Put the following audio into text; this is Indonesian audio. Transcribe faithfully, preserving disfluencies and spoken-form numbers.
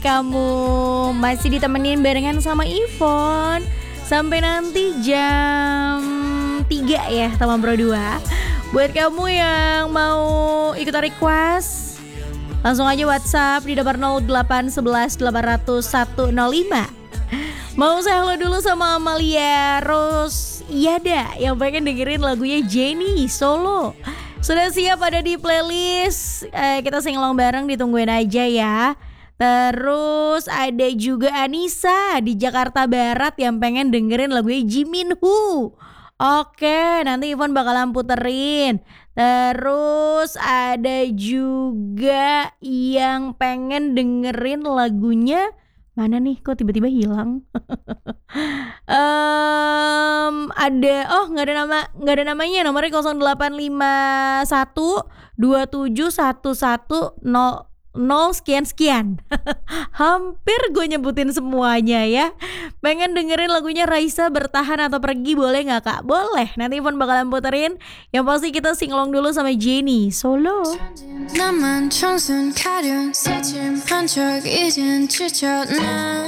kamu. Masih ditemenin barengan sama Ivon sampai nanti jam tiga ya, Taman Pro dua. Buat kamu yang mau ikutan request, langsung aja WhatsApp di nomor nol delapan satu satu delapan nol nol satu nol lima. Mau saya halo dulu sama Amalia Rose Yada yang pengen dengerin lagunya Jenny Solo. Sudah siap ada di playlist, eh, kita singelong bareng, ditungguin aja ya. Terus ada juga Anissa di Jakarta Barat yang pengen dengerin lagunya Jimin Woo. Oke, nanti Ivon bakalan puterin. Terus ada juga yang pengen dengerin lagunya, mana nih kok tiba-tiba hilang. um, ada oh nggak ada nama nggak ada namanya, nomornya nol delapan lima satu dua tujuh satu satu nol nol sekian sekian. Hampir gue nyebutin semuanya ya. Pengen dengerin lagunya Raisa Bertahan atau Pergi boleh nggak kak? Boleh, nanti Ivon bakalan puterin. Yang pasti kita singlong dulu sama Jenny Solo. 나만 청순 가련 새침한 척 이젠 지쳤나